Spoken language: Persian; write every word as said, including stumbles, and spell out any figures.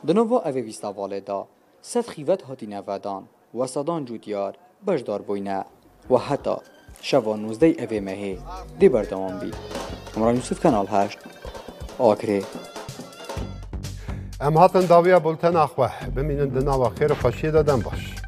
دنوو اوه ویستاواله دا سد خیوت هاتی نوادان و صدان جودیار بجدار بوینه و حتی شوا نوزده اوه مهی دی بردوان بید. عمران یوسف کانال هشت آکره. ام هاتن داویا بولتن اخوه بمینن دناوا خیر و خوشی دادن باش.